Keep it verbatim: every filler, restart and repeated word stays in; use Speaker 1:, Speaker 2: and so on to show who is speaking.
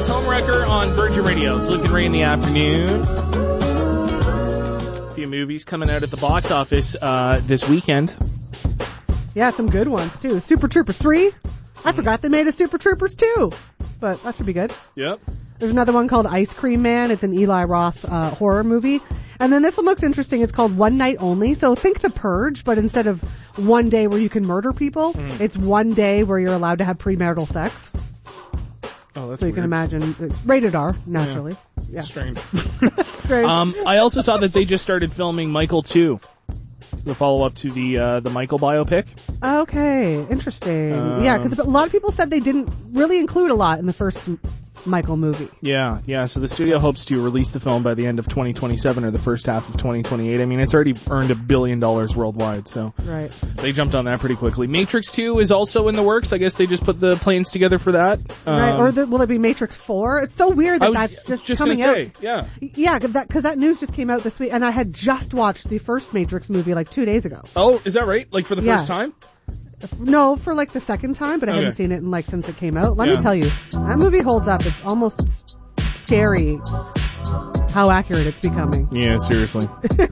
Speaker 1: It's Homewrecker on Virgin Radio. It's Luke and Ray in the afternoon. A few movies coming out at the box office uh, this weekend.
Speaker 2: Yeah, some good ones, too. Super Troopers three. I forgot they made a Super Troopers two. But that should be good.
Speaker 1: Yep.
Speaker 2: There's another one called Ice Cream Man. It's an Eli Roth uh, horror movie. And then this one looks interesting. It's called One Night Only. So think The Purge, but instead of one day where you can murder people, mm. it's one day where you're allowed to have premarital sex.
Speaker 1: Oh, that's
Speaker 2: so you
Speaker 1: weird.
Speaker 2: can imagine. It's rated R, naturally.
Speaker 1: Yeah.
Speaker 2: yeah.
Speaker 1: Strange.
Speaker 2: Strange.
Speaker 1: Um, I also saw that they just started filming Michael two. The follow-up to the uh, the Michael biopic.
Speaker 2: Okay, interesting.
Speaker 1: Um,
Speaker 2: yeah, because a lot of people said they didn't really include a lot in the first Michael movie.
Speaker 1: Yeah, yeah. So the studio hopes to release the film by the end of twenty twenty-seven or the first half of twenty twenty-eight. I mean, it's already earned a billion dollars worldwide, so
Speaker 2: right.
Speaker 1: They jumped on that pretty quickly. Matrix two is also in the works. I guess they just put the plans together for that. Um,
Speaker 2: right, or the, will it be Matrix four? It's so weird that that's just,
Speaker 1: just
Speaker 2: coming
Speaker 1: say,
Speaker 2: out.
Speaker 1: Yeah,
Speaker 2: yeah, because that, cause that news just came out this week, and I had just watched the first Matrix movie like two days ago.
Speaker 1: Oh, is that right? Like for the
Speaker 2: yeah.
Speaker 1: first time?
Speaker 2: No, for like the second time, but I
Speaker 1: okay.
Speaker 2: haven't seen it in like since it came out. Let
Speaker 1: yeah.
Speaker 2: me tell you, that movie holds up. It's almost scary how accurate it's becoming.
Speaker 1: Yeah, seriously.